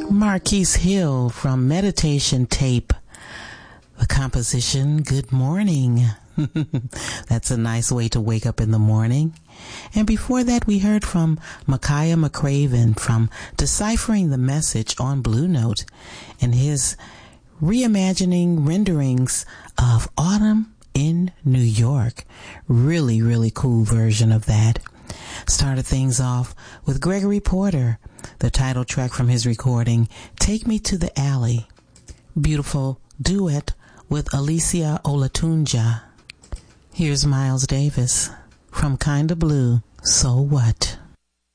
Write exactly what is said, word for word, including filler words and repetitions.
Marquise Hill from Meditation Tape. The composition, Good Morning. That's a nice way to wake up in the morning. And before that, we heard from Micaiah McCraven from Deciphering the Message on Blue Note and his reimagining renderings of Autumn in New York. Really, really cool version of that. Started things off with Gregory Porter, the title track from his recording, Take Me to the Alley. Beautiful duet with Alicia Olatunja. Here's Miles Davis from Kinda Blue, So What?